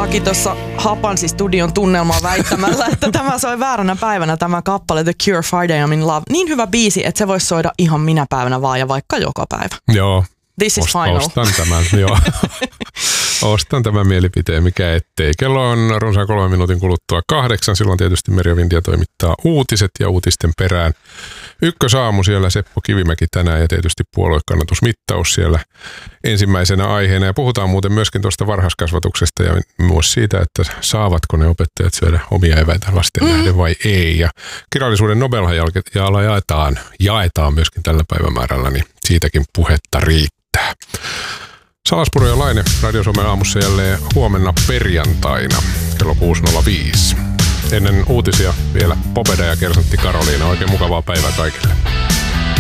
Aki tuossa hapansi studion tunnelmaa väittämällä, että tämä soi vääränä päivänä tämä kappale The Cure Friday I'm in Love. Niin hyvä biisi, että se voisi soida ihan minä päivänä vaan ja vaikka joka päivä. Joo. This is final. Ostan tämän, joo. Ostan tämän mielipiteen, mikä ettei. Kello on runsaan 3 minuutin kuluttua 8. Silloin tietysti Merja Vindia toimittaa uutiset ja uutisten perään. Ykkösaamu siellä Seppo Kivimäki tänään ja tietysti puoluekannatusmittaus siellä ensimmäisenä aiheena. Ja puhutaan muuten myöskin tuosta varhaiskasvatuksesta ja myös siitä, että saavatko ne opettajat syödä omia eväitä lasten nähden vai ei. Ja kirjallisuuden Nobelhan jaetaan myöskin tällä päivämäärällä, niin siitäkin puhetta riittää. Salaspuro ja Laine Radio Suomen aamussa jälleen huomenna perjantaina kello 6.05. Ennen uutisia vielä Popeda ja kersantti Karoliina. Oikein mukavaa päivää kaikille.